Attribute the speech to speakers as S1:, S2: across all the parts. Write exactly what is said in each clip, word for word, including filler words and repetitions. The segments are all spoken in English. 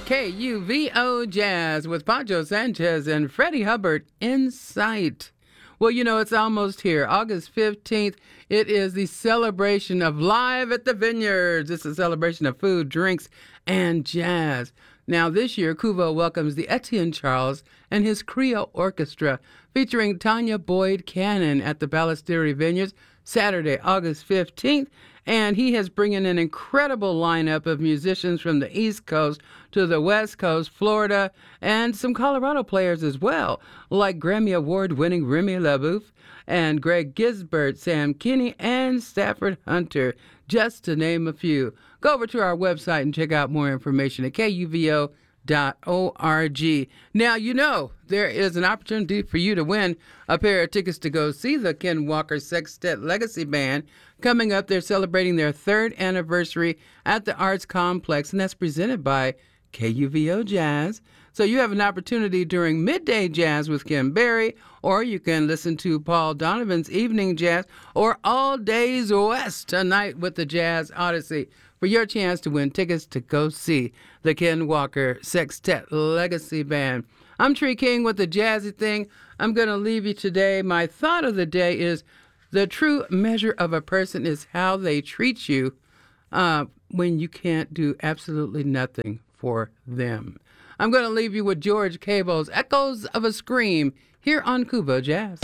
S1: K U V O Jazz with Pancho Sanchez and Freddie Hubbard in sight. Well, you know, it's almost here. August fifteenth, it is the celebration of Live at the Vineyards. It's a celebration of food, drinks, and jazz. Now, this year, Kuvo welcomes the Etienne Charles and his Creole Orchestra, featuring Tanya Boyd Cannon at the Ballestery Vineyards, Saturday, August fifteenth. And he has bringing an incredible lineup of musicians from the East Coast to the West Coast, Florida, and some Colorado players as well, like Grammy Award-winning Remy LaBeouf and Greg Gisbert, Sam Kinney, and Stafford Hunter, just to name a few. Go over to our website and check out more information at K U V O dot org. Now, you know, there is an opportunity for you to win a pair of tickets to go see the Ken Walker Sextet Legacy Band. Coming up, they're celebrating their third anniversary at the Arts Complex, and that's presented by K U V O Jazz. So you have an opportunity during Midday Jazz with Kim Berry, or you can listen to Paul Donovan's Evening Jazz, or All Days West tonight with the Jazz Odyssey, for your chance to win tickets to go see the Ken Walker Sextet Legacy Band. I'm Tree King with the Jazzy Thing. I'm going to leave you today. My thought of the day is the true measure of a person is how they treat you uh, when you can't do absolutely nothing for them. I'm going to leave you with George Cable's Echoes of a Scream here on Kuvo Jazz.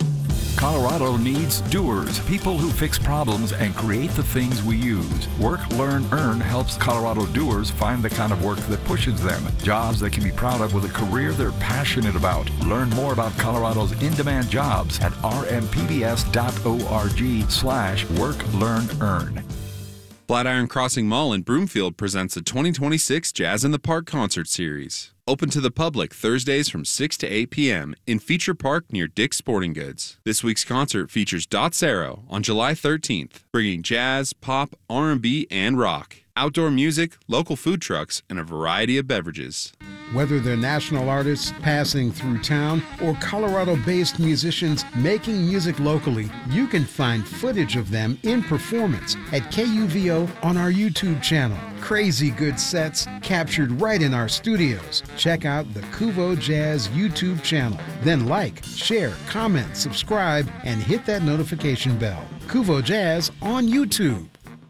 S2: Colorado needs doers, people who fix problems and create the things we use. Work, Learn, Earn helps Colorado doers find the kind of work that pushes them, jobs they can be proud of with a career they're passionate about. Learn more about Colorado's in-demand jobs at r m p b s dot org slash work, learn, earn.
S3: Flatiron Crossing Mall in Broomfield presents the twenty twenty-six Jazz in the Park concert series. Open to the public Thursdays from six to eight p.m. in Feature Park near Dick's Sporting Goods. This week's concert features Dot Sero on July thirteenth, bringing jazz, pop, R and B, and rock, outdoor music, local food trucks, and a variety of beverages.
S4: Whether they're national artists passing through town or Colorado-based musicians making music locally, you can find footage of them in performance at K U V O on our YouTube channel. Crazy good sets captured right in our studios. Check out the Kuvo Jazz YouTube channel. Then like, share, comment, subscribe, and hit that notification bell. Kuvo Jazz on YouTube.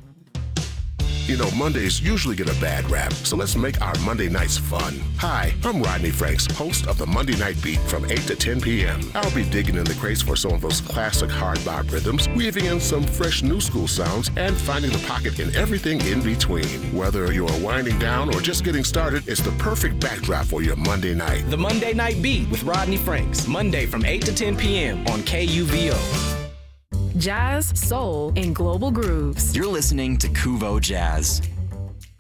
S5: You know, Mondays usually get a bad rap, so let's make our Monday nights fun. Hi, I'm Rodney Franks, host of the Monday Night Beat from eight to ten p.m. I'll be digging in the crates for some of those classic hard bop rhythms, weaving in some fresh new school sounds, and finding the pocket in everything in between. Whether you're winding down or just getting started, it's the perfect backdrop for your Monday night.
S6: The Monday Night Beat with Rodney Franks, Monday from eight to ten p.m. on K U V O.
S7: Jazz, soul, and global grooves.
S8: You're listening to Kuvo Jazz.